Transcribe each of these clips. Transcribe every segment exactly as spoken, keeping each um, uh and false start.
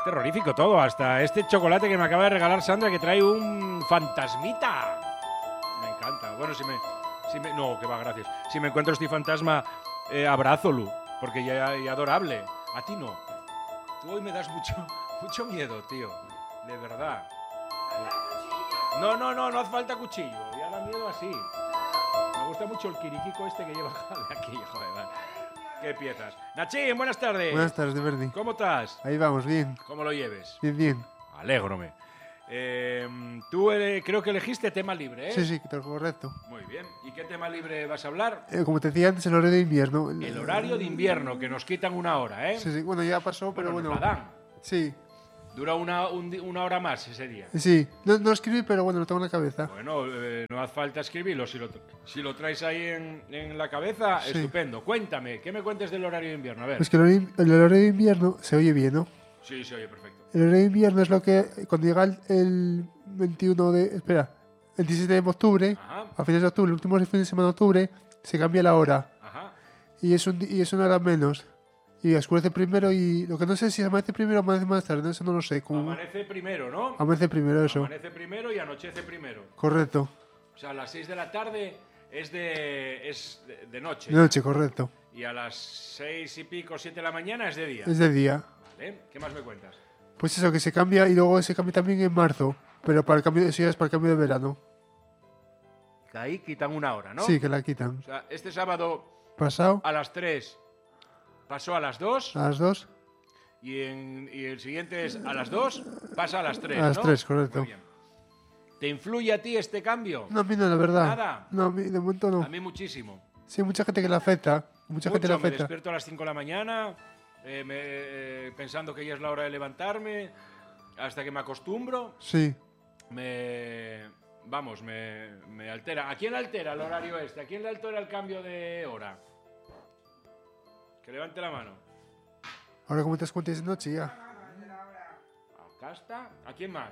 terrorífico todo, hasta este chocolate que me acaba de regalar Sandra que trae un fantasmita. Me encanta. Bueno, si me... Si me no, que va, gracias. Si me encuentro este fantasma, eh, abrázolo, porque ya es adorable. A ti no. Tú hoy me das mucho, mucho miedo, tío. De verdad. No, no, no, no hace falta cuchillo. Ya da miedo así. Me gusta mucho el quiriquico este que lleva aquí, joder. Va. ¿Qué piezas? Nachín, buenas tardes. Buenas tardes, de Verdi. ¿Cómo estás? Ahí vamos, bien. ¿Cómo lo lleves? Bien, bien. Alégrome. Eh, tú eh, creo que elegiste tema libre, ¿eh? Sí, sí, correcto. Muy bien. ¿Y qué tema libre vas a hablar? Eh, como te decía antes, el horario de invierno. El, el horario de invierno, que nos quitan una hora, ¿eh? Sí, sí. Bueno, ya pasó, pero bueno. bueno. Nos la dan. Sí. Dura una, un, una hora más ese día. Sí. No, no escribí, pero bueno, lo tengo en la cabeza. Bueno, eh, no hace falta escribirlo. Si lo, si lo traes ahí en, en la cabeza, sí. Estupendo. Cuéntame, ¿qué me cuentes del horario de invierno? A ver. Pues que el horario, el horario de invierno se oye bien, ¿no? Sí, se oye perfecto. El horario de invierno es lo que, cuando llega el, el veintiuno de... Espera, el diecisiete de octubre, Ajá. a fines de octubre, el último fin de semana de octubre, se cambia la hora. Ajá. Y es, un, y es una hora menos. Y oscurece primero y... Lo que no sé si amanece primero o amanece más tarde, eso no lo sé. Como... Amanece primero, ¿no? Amanece primero, eso. Amanece primero y anochece primero. Correcto. O sea, a las seis de la tarde es de, es de, de noche. De noche, correcto. Y a las seis y pico, siete de la mañana es de día. Es de día. Vale. ¿Qué más me cuentas? Pues eso, que se cambia y luego se cambia también en marzo. Pero para el cambio de, eso ya es para el cambio de verano. Que ahí quitan una hora, ¿no? Sí, que la quitan. O sea, este sábado Pasado. a las tres pasó a las dos. A las dos. Y, en, y el siguiente es a las dos, pasa a las tres, A las ¿no? tres, correcto. Muy bien. ¿Te influye a ti este cambio? No, a mí no, la verdad. ¿Nada? No, a mí de momento no. A mí muchísimo. Sí, mucha gente que le afecta. Mucha Mucho, gente le me afecta. despierto a las cinco de la mañana eh, me, eh, pensando que ya es la hora de levantarme, hasta que me acostumbro. Sí. Me... Vamos, me, me altera. ¿A quién le altera el horario este? ¿A quién le altera el cambio de hora? Que levante la mano. Ahora como te das cuenta es de noche ya. Acá está. ¿A quién más?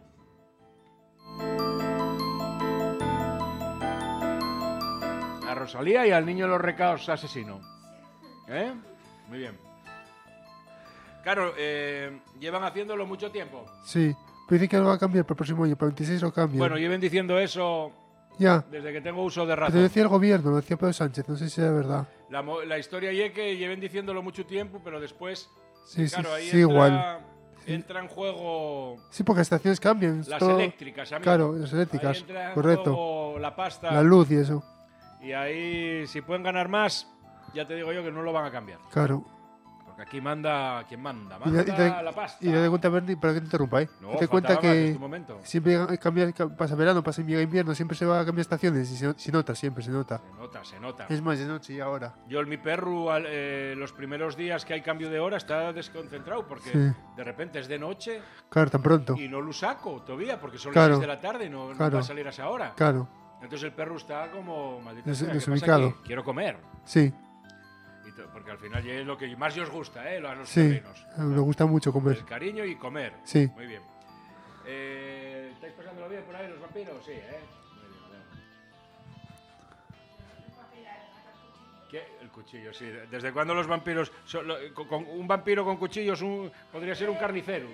A Rosalía y al niño de los recados asesino. ¿Eh? Muy bien. Claro, eh, llevan haciéndolo mucho tiempo. Sí. Pero dicen que lo va a cambiar para el próximo año. Para el veintiséis lo cambian. Bueno, lleven diciendo eso ya. Desde que tengo uso de Pero razón. lo decía el gobierno, lo decía Pedro Sánchez. No sé si es verdad. La, la historia y es que lleven diciéndolo mucho tiempo, pero después... Sí, claro, sí, ahí sí, entra, igual. entra en juego... Sí, porque las estaciones cambian. Las todo... eléctricas, amigo. Claro, las eléctricas. Ahí entra en correcto. juego la pasta. La luz y eso. Y ahí, si pueden ganar más, ya te digo yo que no lo van a cambiar. Claro. Porque aquí manda quien manda. Y Manda te, y te, la pasta. Y te das cuenta, Bernie, para que te interrumpa, ¿eh? No, te das cuenta que es tu momento. siempre cambia, pasa verano, pasa invierno, siempre se va a cambiar estaciones y se, se nota, siempre se nota. Se nota, se nota. Es más de noche y ahora. Yo en mi perro, eh, los primeros días que hay cambio de hora, está desconcentrado porque Sí. de repente es de noche. Claro, tan pronto. Y no lo saco todavía porque son Claro. las seis de la tarde y no, no Claro. va a salir a esa hora. Claro, Entonces el perro está como, maldita Des- sea, ¿qué pasa desubicado. aquí? Quiero comer. sí, Y to- porque al final ya es lo que más os gusta, ¿eh? A los sí. terrenos. Me gusta mucho comer. El cariño y comer. Sí. Muy bien. Eh, ¿Estáis pasándolo bien por ahí los vampiros? Sí, ¿eh? Muy bien, a ver. ¿Qué? El cuchillo, sí. ¿Desde cuándo los vampiros... son lo- con, con un vampiro con cuchillos un- podría ser un carnicero?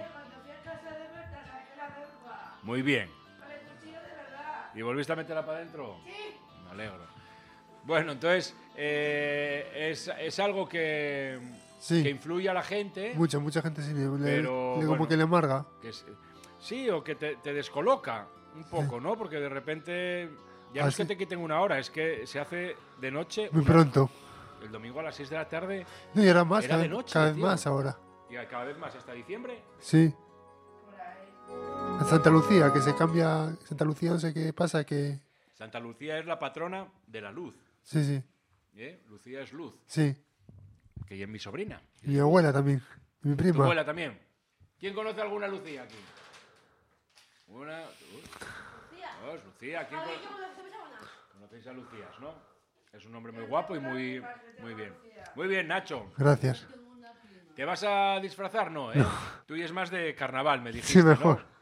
Muy bien. ¿Y volviste a meterla para adentro? Sí. Me alegro. Bueno, entonces, eh, es, es algo que, Sí. que influye a la gente. Mucha, mucha gente sí. Le, Pero, le- como bueno. que le amarga. Que es- sí, o que te, te descoloca un poco, ¿no? Porque de repente ya no Ah, es que sí. te quiten una hora, es que se hace de noche. Muy una- pronto. El domingo a las seis de la tarde No, y ahora más, Era cada, de noche, cada vez tío. más ahora. y cada vez más hasta diciembre. Sí. En Santa Lucía, que se cambia. Santa Lucía, no sé qué pasa, que. Santa Lucía es la patrona de la luz. Sí, sí. ¿eh? Lucía es luz, Sí. que ella es mi sobrina. Y mi abuela también. Y mi Tu prima. abuela también. ¿Quién conoce alguna Lucía aquí? Una, dos, Lucía. ¿Quién cono- conocéis a Lucías, no? Es un hombre muy guapo y muy, muy bien. Muy bien, Nacho. Gracias. ¿Te vas a disfrazar? No, ¿eh? Tú y es más de carnaval, me dijiste, Sí, mejor. ¿no?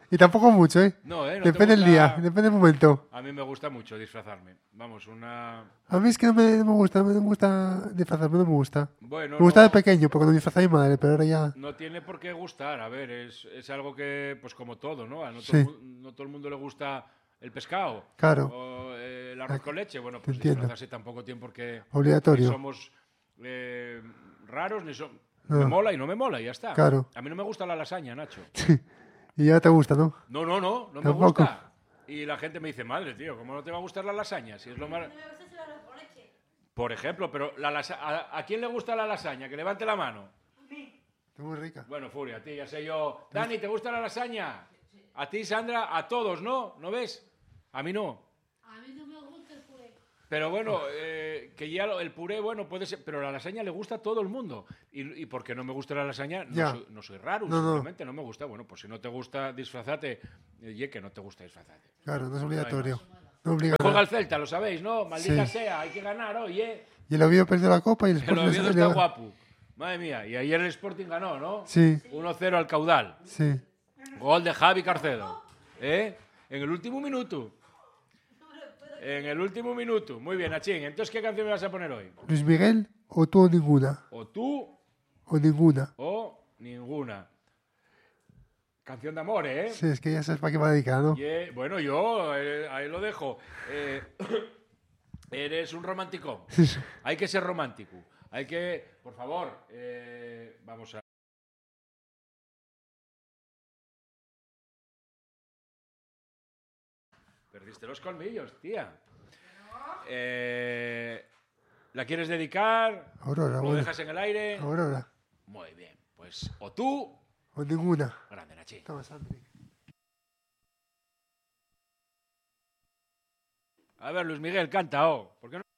Y tampoco mucho, ¿eh? No, ¿eh? No te Depende del gusta- día, depende del momento. A mí me gusta mucho disfrazarme. Vamos, una... A mí es que no me, no me gusta, no me gusta disfrazarme, no me gusta. Bueno, Me gustaba no, de pequeño, porque cuando disfrazaba a mi madre, pero ahora ya... no tiene por qué gustar. A ver, es, es algo que, pues como todo, ¿no? A no, Sí. todo, el mu- no todo el mundo le gusta el pescado. Claro. O eh, el arroz con leche. Bueno, Te pues entiendo. disfrazarse tampoco tiene por qué... Obligatorio. Ni somos eh, raros, ni somos... No. Me mola y no me mola, y ya está. Claro. A mí no me gusta la lasaña, Nacho. Y ya te gusta, ¿no? No, no, no, no me Tampoco. gusta. Y la gente me dice, madre, tío, ¿cómo no te va a gustar la lasaña? Si es lo más... Por ejemplo, pero la lasa- ¿a, a quién le gusta la lasaña? Que levante la mano. Está muy rica. Bueno, Furia, a ti, ya sé yo. Dani, ¿te gusta la lasaña? A ti, Sandra, a todos, ¿no? ¿No ves? A mí no. A mí no me gusta el puré. Pero bueno, eh, que ya lo- el puré, bueno, puede ser... Pero la lasaña le gusta a todo el mundo. Y, y porque no me gusta la lasaña, no, Ya. soy, no soy raro, No, no. simplemente no. me gusta. Bueno, pues si no te gusta disfrazarte, oye, que no te gusta disfrazarte. Claro, no es obligatorio. No Me obliga a juega nada. el Celta, lo sabéis, ¿no? Maldita Sí. sea, hay que ganar hoy, ¿eh? Y el Oviedo perdió la copa y el El Sporting... Oviedo le- está le- guapo. Madre mía, y ayer el Sporting ganó, ¿no? Sí, uno cero al caudal. sí. Gol de Javi Carcedo. ¿Eh? En el último minuto. En el último minuto. Muy bien, Achín. Entonces, ¿qué canción me vas a poner hoy? Luis Miguel o tú o ninguna. O tú O ninguna. o ninguna. Canción de amor, ¿eh? Sí, es que ya sabes para qué va dedicada, ¿no? Y, eh, bueno, yo eh, ahí lo dejo. Eh, eres un romántico. Hay que ser romántico. Hay que, por favor, eh, vamos a... Perdiste los colmillos, tía. Eh, ¿La quieres dedicar? Aurora, ¿Lo bueno. dejas en el aire? Aurora. Muy bien. Pues o tú, O ninguna. grande, Nachi. Toma, Sandri. A ver, Luis Miguel, canta, oh. ¿Por qué no?